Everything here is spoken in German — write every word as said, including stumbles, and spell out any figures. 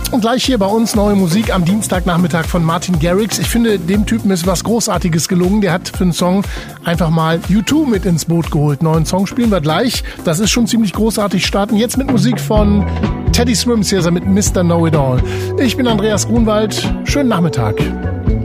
Und gleich hier bei uns neue Musik am Dienstagnachmittag von Martin Garrix. Ich finde, dem Typen ist was Großartiges gelungen. Der hat für einen Song einfach mal U zwei mit ins Boot geholt. Neuen Song spielen wir gleich. Das ist schon ziemlich großartig. Starten jetzt mit Musik von Teddy Swims hier mit Mister Know-It-All. Ich bin Andreas Grunwald. Schönen Nachmittag.